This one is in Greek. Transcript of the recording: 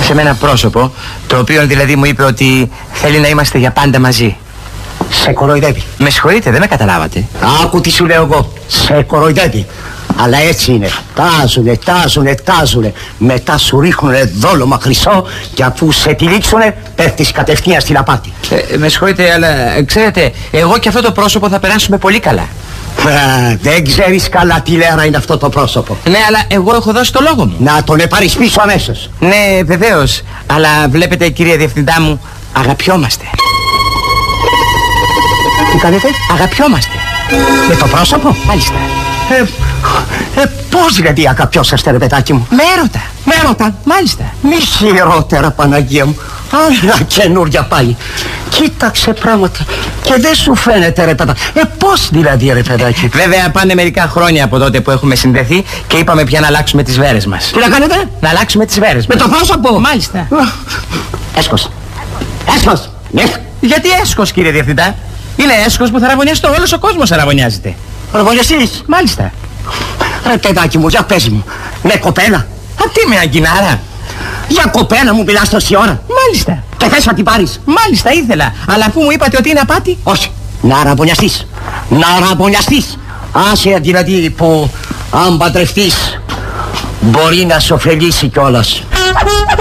σε μένα πρόσωπο, το οποίο δηλαδή μου είπε ότι θέλει να είμαστε για πάντα μαζί. Σε κοροϊδεύει. Με συγχωρείτε, δεν με καταλάβατε. Άκου τι σου λέω εγώ. Σε κοροϊδεύει. Αλλά έτσι είναι. Τάζουνε. Μετά σου ρίχνουνε δόλωμα χρυσό και αφού σε τυλίξουνε πέφτεις κατευθείαν στην απάτη. Με συγχωρείτε, αλλά ξέρετε, εγώ και αυτό το πρόσωπο θα περάσουμε πολύ καλά. Δεν ξέρεις καλά τι λέρα είναι αυτό το πρόσωπο. Ναι, αλλά εγώ έχω δώσει το λόγο μου. Να τον πάρεις πίσω αμέσως. Ναι, βεβαίως. Αλλά βλέπετε, κυρία Διευθυντά μου, αγαπιόμαστε. Τι κάνετε? Αγαπιόμαστε. Με το πρόσωπο? Μάλιστα. Πώς δηλαδή αγαπιόσαστε, ρε παιδάκι μου? Με έρωτα. Με έρωτα? Μάλιστα. Μη χειρότερα, Παναγία μου. Άλλα καινούρια πάλι. Κοίταξε πράγματα. Και δεν σου φαίνεται, ρε παιδάκι. Πώς δηλαδή, ρε παιδάκι? Βέβαια πάνε μερικά χρόνια από τότε που έχουμε συνδεθεί και είπαμε πια να αλλάξουμε τις βέρες μας. Τι να κάνετε? Να αλλάξουμε τις βέρες μας. Με το πρόσωπο? Μάλιστα. Έσχος. Ναι. Γιατί έσχος, κύριε Διευθυντά? Είναι έσχος που θα ραβωνιαστώ. Όλος ο κόσμος θα ραβωνιάζεται. Ραβωνιαστείς? Μάλιστα. Ρε παιδάκι μου, για πες μου. Με κοπέλα? Τι με αγκινάρα? Για κοπέλα μου μιλάς τόση ώρα? Μάλιστα. Και θες να την πάρεις? Μάλιστα ήθελα. Αλλά αφού μου είπατε ότι είναι απάτη. Όχι. Να ραβωνιαστείς. Να ραβωνιαστείς. Άσε δηλαδή που αν παντρευτείς μπορεί να σ' ωφελήσει κιόλας.